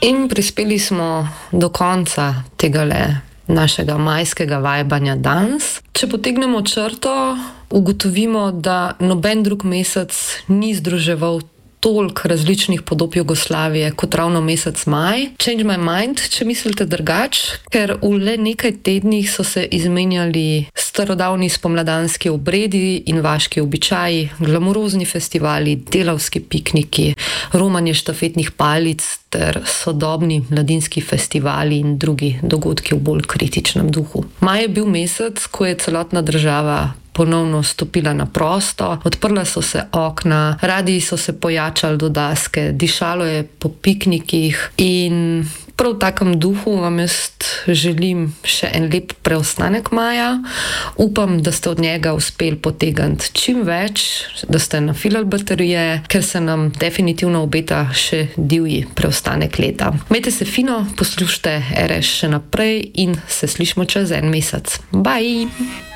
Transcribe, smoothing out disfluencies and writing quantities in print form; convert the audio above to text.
In prispeli smo do konca tegale našega majskega vajbanja danes. Če potegnemo črto, ugotovimo, da noben drug mesec ni združeval toliko različnih podob Jugoslavije kot ravno mesec maj. Change my mind, če mislite drugač, ker v le nekaj tednih so se izmenjali starodavni spomladanski obredi in vaški običaji, glamurozni festivali, delavski pikniki, romanje štafetnih palic ter sodobni mladinski festivali in drugi dogodki v bolj kritičnem duhu. Maj je bil mesec, ko je celotna država ponovno stopila na prosto, odprla so se okna, radiji so se pojačali do daske, dišalo je po piknikih in prav v takem duhu vam jaz želim še en lep preostanek maja. Upam, da ste od njega uspeli potegniti čim več, da ste nafilali baterije, ker se nam definitivno obeta še divji preostanek leta. Imejte se fino, poslušajte RS še naprej in se slišimo čez en mesec. Bye!